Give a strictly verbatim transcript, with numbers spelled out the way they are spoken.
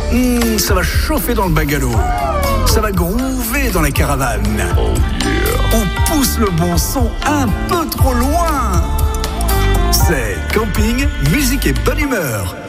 Mmh, ça va chauffer dans le bungalow. Ça va groover dans la caravane. Oh yeah. On pousse le bon son un peu trop loin. C'est camping, musique et bonne humeur.